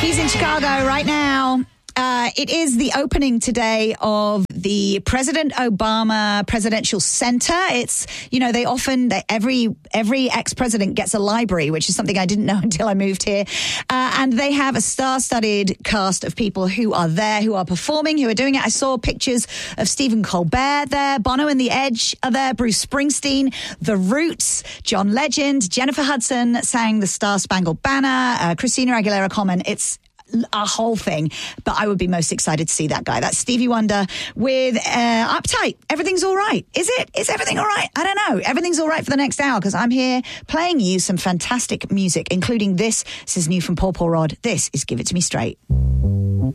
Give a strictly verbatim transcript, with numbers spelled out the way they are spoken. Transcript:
He's in Chicago right now. Uh, it is the opening today of the President Obama Presidential Center. It's, you know, they often, they, every every ex-president gets a library, which is something I didn't know until I moved here. Uh, and they have a star-studded cast of people who are there, who are performing, who are doing it. I saw pictures of Stephen Colbert there, Bono and the Edge are there, Bruce Springsteen, The Roots, John Legend, Jennifer Hudson sang the Star-Spangled Banner, uh, Christina Aguilera comment. It's a whole thing, but I would be most excited to see that guy. That's Stevie Wonder with uh, Uptight. Everything's all right. Is it? Is everything all right? I don't know. Everything's all right for the next hour because I'm here playing you some fantastic music, including this. This is new from Paul Paul Rod. This is Give It To Me Straight.